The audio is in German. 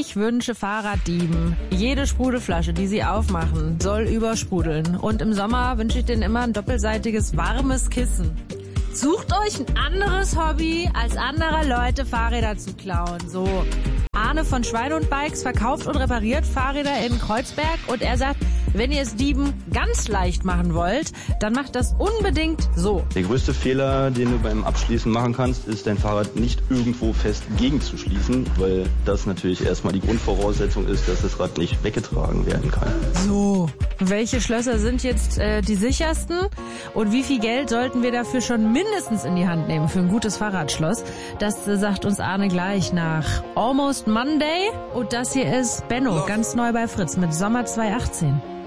Ich wünsche Fahrraddieben, jede Sprudelflasche, die sie aufmachen, soll übersprudeln. Und im Sommer wünsche ich denen immer ein doppelseitiges warmes Kissen. Sucht euch ein anderes Hobby, als anderer Leute Fahrräder zu klauen. So. Arne von Schwein und Bikes verkauft und repariert Fahrräder in Kreuzberg und er sagt, wenn ihr es Dieben ganz leicht machen wollt, dann macht das unbedingt so. Der größte Fehler, den du beim Abschließen machen kannst, ist, dein Fahrrad nicht irgendwo fest gegenzuschließen, weil das natürlich erstmal die Grundvoraussetzung ist, dass das Rad nicht weggetragen werden kann. So, welche Schlösser sind jetzt die sichersten und wie viel Geld sollten wir dafür schon mindestens in die Hand nehmen für ein gutes Fahrradschloss? Das sagt uns Arne gleich nach Almost Monday und das hier ist Benno, ganz neu bei Fritz mit Sommer 2018.